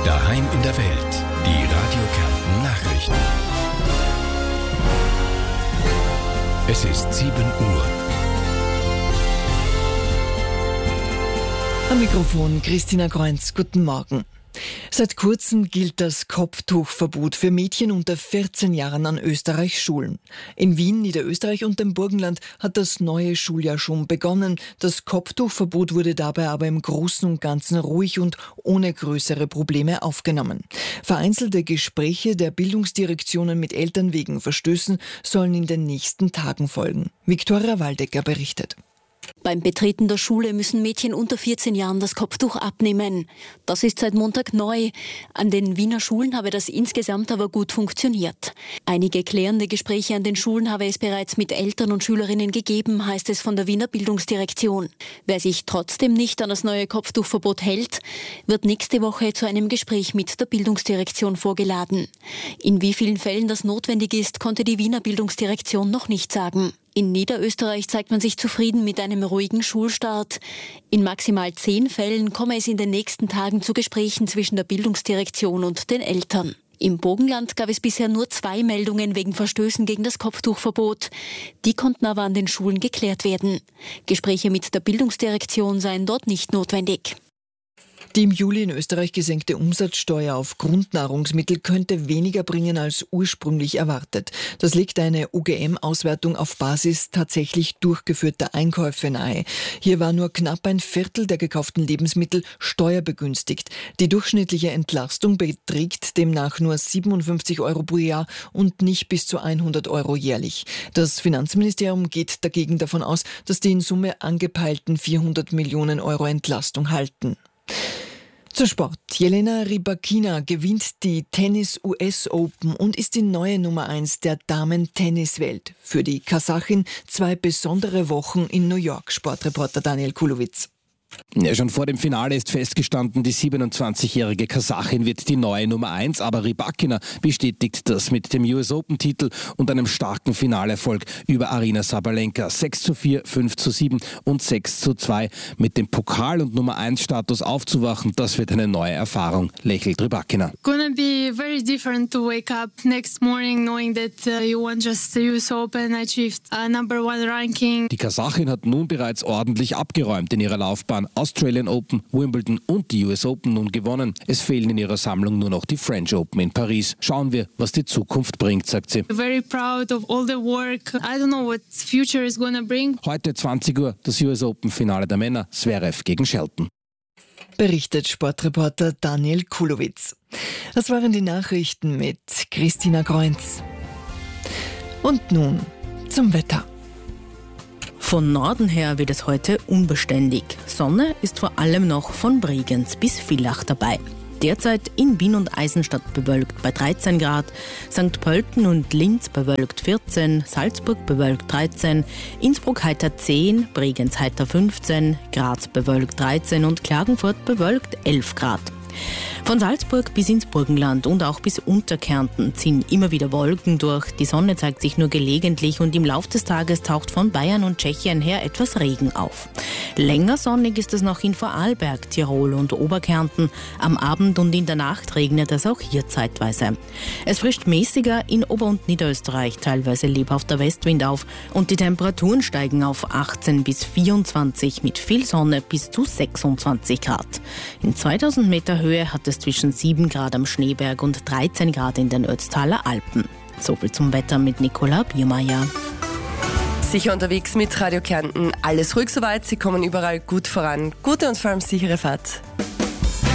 Daheim in der Welt. Die Radio Kärnten Nachrichten. Es ist 7 Uhr. Am Mikrofon Christina Kreunz. Guten Morgen. Seit kurzem gilt das Kopftuchverbot für Mädchen unter 14 Jahren an Österreichs Schulen. In Wien, Niederösterreich und dem Burgenland hat das neue Schuljahr schon begonnen. Das Kopftuchverbot wurde dabei aber im Großen und Ganzen ruhig und ohne größere Probleme aufgenommen. Vereinzelte Gespräche der Bildungsdirektionen mit Eltern wegen Verstößen sollen in den nächsten Tagen folgen. Viktoria Waldecker berichtet. Beim Betreten der Schule müssen Mädchen unter 14 Jahren das Kopftuch abnehmen. Das ist seit Montag neu. An den Wiener Schulen habe das insgesamt aber gut funktioniert. Einige klärende Gespräche an den Schulen habe es bereits mit Eltern und Schülerinnen gegeben, heißt es von der Wiener Bildungsdirektion. Wer sich trotzdem nicht an das neue Kopftuchverbot hält, wird nächste Woche zu einem Gespräch mit der Bildungsdirektion vorgeladen. In wie vielen Fällen das notwendig ist, konnte die Wiener Bildungsdirektion noch nicht sagen. In Niederösterreich zeigt man sich zufrieden mit einem ruhigen Schulstart. In maximal 10 Fällen komme es in den nächsten Tagen zu Gesprächen zwischen der Bildungsdirektion und den Eltern. Im Burgenland gab es bisher nur 2 Meldungen wegen Verstößen gegen das Kopftuchverbot. Die konnten aber an den Schulen geklärt werden. Gespräche mit der Bildungsdirektion seien dort nicht notwendig. Die im Juli in Österreich gesenkte Umsatzsteuer auf Grundnahrungsmittel könnte weniger bringen als ursprünglich erwartet. Das legt eine UGM-Auswertung auf Basis tatsächlich durchgeführter Einkäufe nahe. Hier war nur knapp ein Viertel der gekauften Lebensmittel steuerbegünstigt. Die durchschnittliche Entlastung beträgt demnach nur 57 Euro pro Jahr und nicht bis zu 100 Euro jährlich. Das Finanzministerium geht dagegen davon aus, dass die in Summe angepeilten 400 Millionen Euro Entlastung halten. Zur Sport. Jelena Rybakina gewinnt die Tennis-US Open und ist die neue Nummer 1 der Damen-Tenniswelt. Für die Kasachin 2 besondere Wochen in New York. Sportreporter Daniel Kulowitz. Ja, schon vor dem Finale ist festgestanden, die 27-jährige Kasachin wird die neue Nummer 1, aber Rybakina bestätigt das mit dem US Open-Titel und einem starken Finalerfolg über Aryna Sabalenka. 6:4, 5:7 und 6:2. Mit dem Pokal- und Nummer 1-Status aufzuwachen, das wird eine neue Erfahrung, lächelt Rybakina. Gonna be very different to wake up next morning knowing that you won just the US Open, achieved a number 1 ranking. Die Kasachin hat nun bereits ordentlich abgeräumt in ihrer Laufbahn. Australian Open, Wimbledon und die US Open nun gewonnen. Es fehlen in ihrer Sammlung nur noch die French Open in Paris. Schauen wir, was die Zukunft bringt, sagt sie. Very proud of all the work. I don't know what future is gonna bring. Heute 20 Uhr das US Open Finale der Männer, Zverev gegen Shelton. Berichtet Sportreporter Daniel Kulowitz. Das waren die Nachrichten mit Christina Kreunz. Und nun zum Wetter. Von Norden her wird es heute unbeständig. Sonne ist vor allem noch von Bregenz bis Villach dabei. Derzeit in Wien und Eisenstadt bewölkt bei 13 Grad, St. Pölten und Linz bewölkt 14, Salzburg bewölkt 13, Innsbruck heiter 10, Bregenz heiter 15, Graz bewölkt 13 und Klagenfurt bewölkt 11 Grad. Von Salzburg bis ins Burgenland und auch bis Unterkärnten ziehen immer wieder Wolken durch. Die Sonne zeigt sich nur gelegentlich und im Laufe des Tages taucht von Bayern und Tschechien her etwas Regen auf. Länger sonnig ist es noch in Vorarlberg, Tirol und Oberkärnten. Am Abend und in der Nacht regnet es auch hier zeitweise. Es frischt mäßiger in Ober- und Niederösterreich, teilweise lebhafter Westwind auf und die Temperaturen steigen auf 18 bis 24 mit viel Sonne bis zu 26 Grad. In 2000 Meter Höhe hat es zwischen 7 Grad am Schneeberg und 13 Grad in den Ötztaler Alpen. Soviel zum Wetter mit Nicola Biermeier. Sicher unterwegs mit Radio Kärnten. Alles ruhig soweit, Sie kommen überall gut voran. Gute und vor allem sichere Fahrt.